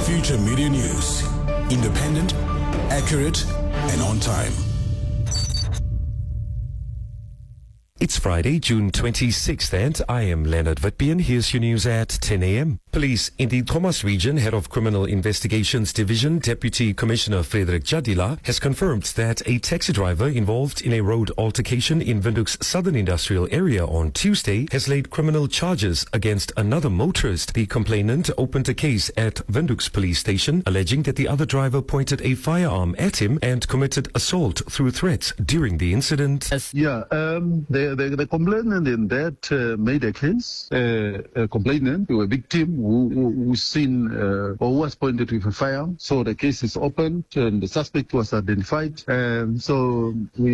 Future Media News. Independent, accurate, and on time. It's Friday, June 26th, and I am Leonard Vitbian. Here's your news at 10 a.m. Police in the Thomas region, Head of Criminal Investigations Division, Deputy Commissioner Frederick Jadila, has confirmed that a taxi driver involved in a road altercation in Windhoek's southern industrial area on Tuesday has laid criminal charges against another motorist. The complainant opened a case at Windhoek's police station, alleging that the other driver pointed a firearm at him and committed assault through threats during the incident. The complainant in that made a case. A complainant, a victim who seen or was pointed with a firearm. So the case is opened and the suspect was identified. So we